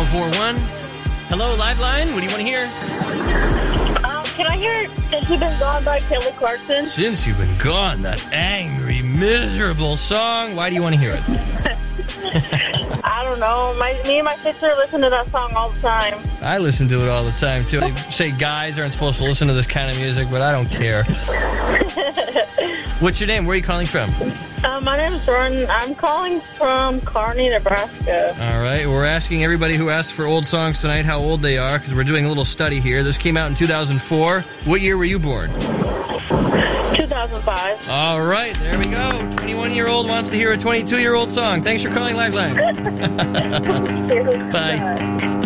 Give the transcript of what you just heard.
1041. Hello, Liveline. What do you want to hear? Can I hear Since You've Been Gone by Kelly Clarkson? Since You've Been Gone, that angry, miserable song. Why do you want to hear it? I don't know. Me and my sister listen to that song all the time. I listen to it all the time, too. They say guys aren't supposed to listen to this kind of music, but I don't care. What's your name? Where are you calling from? My name is Jordan. I'm calling from Kearney, Nebraska. All right. We're asking everybody who asked for old songs tonight how old they are, because we're doing a little study here. This came out in 2004. What year were you born? 2005. All right. There we go. 21-year-old wants to hear a 22-year-old song. Thanks for calling Liveline. Bye.